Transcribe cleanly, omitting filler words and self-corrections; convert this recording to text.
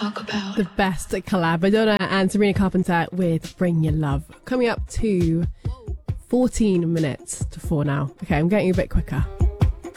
The best collab, Madonna and Sabrina Carpenter with Bring Your Love. Coming up to 14 minutes to 4 now. Okay, I'm getting a bit quicker.